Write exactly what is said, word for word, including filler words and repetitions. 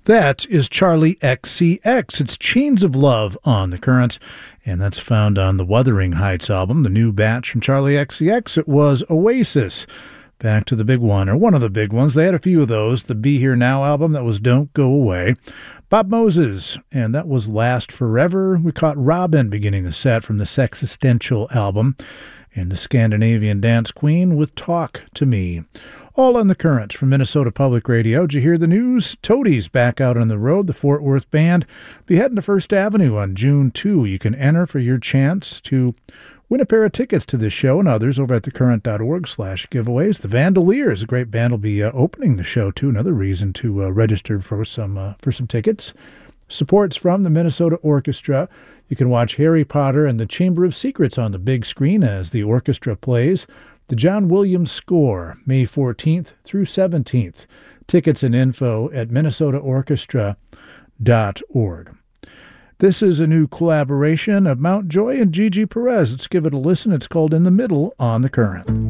That is Charlie X C X. It's Chains of Love on The Current, and that's found on the Wuthering Heights album, the new batch from Charlie X C X. It was Oasis. Back to the big one, or one of the big ones. They had a few of those. The Be Here Now album, that was Don't Go Away. Bob Moses, and that was Last Forever. We caught Robin beginning the set from the Sexistential album, and the Scandinavian Dance Queen with Talk to Me. All on The Current from Minnesota Public Radio. Did you hear the news? Toadies back out on the road. The Fort Worth Band be heading to First Avenue on June second. You can enter for your chance to win a pair of tickets to this show and others over at thecurrent.org slash giveaways. The Vandaliers, a great band, will be uh, opening the show, too. Another reason to uh, register for some uh, for some tickets. Support's from the Minnesota Orchestra. You can watch Harry Potter and the Chamber of Secrets on the big screen as the orchestra plays the John Williams score, May fourteenth through seventeenth. Tickets and info at minnesota orchestra dot org. This is a new collaboration of Mountjoy and Gigi Perez. Let's give it a listen. It's called In the Middle on The Current.